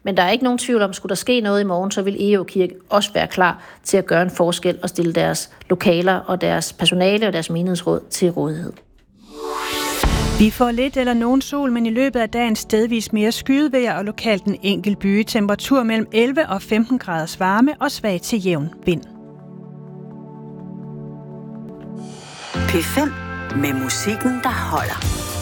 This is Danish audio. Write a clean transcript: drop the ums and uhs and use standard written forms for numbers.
Men der er ikke nogen tvivl om, skulle der ske noget i morgen, så vil Egå Kirke også være klar til at gøre en forskel og stille deres lokaler og deres personale og deres menighedsråd til rådighed. Vi får lidt eller nogen sol, men i løbet af dagen stedvis mere skydevejr og lokalt en enkelt byge. Temperatur mellem 11 og 15 graders varme og svag til jævn vind. P5 med musikken, der holder.